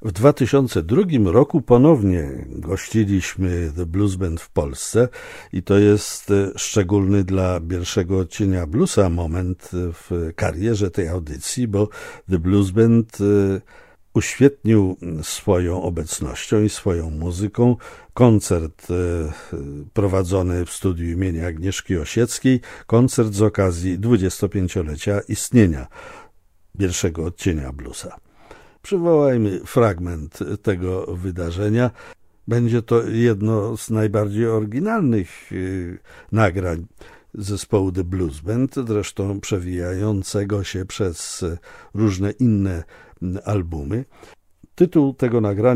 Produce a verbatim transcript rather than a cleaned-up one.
W dwa tysiące drugim roku ponownie gościliśmy The Blues Band w Polsce i to jest szczególny dla pierwszego odcienia bluesa moment w karierze tej audycji, bo The Blues Band uświetnił swoją obecnością i swoją muzyką koncert prowadzony w studiu imienia Agnieszki Osieckiej, koncert z okazji dwudziestopięciolecia istnienia pierwszego odcienia bluesa. Przywołajmy fragment tego wydarzenia. Będzie to jedno z najbardziej oryginalnych nagrań zespołu The Blues Band, zresztą przewijającego się przez różne inne albumy. Tytuł tego nagrania